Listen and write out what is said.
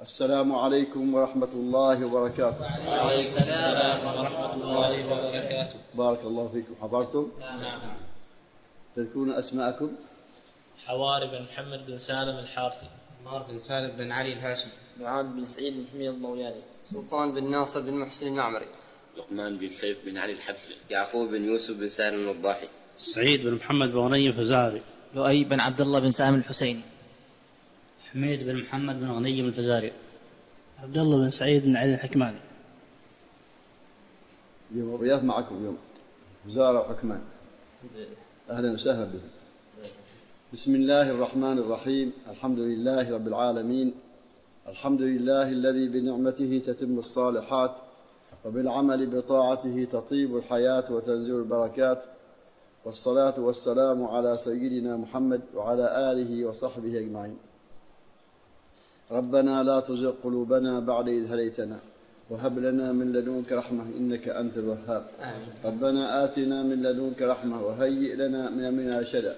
السلام عليكم ورحمة الله وبركاته. وعليكم السلام ورحمة الله وبركاته. بارك الله فيكم. حضرتم؟ نعم. تذكرون أسماءكم؟ حواري بن محمد بن سالم الحارثي. عمار بن سالم بن علي الهاشمي. معاذ بن سعيد بن حميد الضوياني. سلطان بن ناصر بن محسن المعمري. لقمان بن سيف بن علي الحبسي. يعقوب بن يوسف بن سالم الضاحي. سعيد بن محمد بن غني الفزاري. لؤي بن عبد الله بن سالم الحسيني. حميد بن محمد بن غني بن الفزاري. عبد الله بن سعيد بن علي الحكماني. اليوم الضياف معكم اليوم وزارة وحكمان. أهلا وسهلا بكم. بسم الله الرحمن الرحيم. الحمد لله رب العالمين. الحمد لله الذي بنعمته تتم الصالحات وبالعمل بطاعته تطيب الحياة وتنزل البركات، والصلاة والسلام على سيدنا محمد وعلى آله وصحبه أجمعين. ربنا لا تزغ قلوبنا بعد إذ هديتنا وهب لنا من لدنك رحمة إنك أنت الوهاب. ربنا آتنا من لدنك رحمة وهيئ لنا من أمرنا رشدا.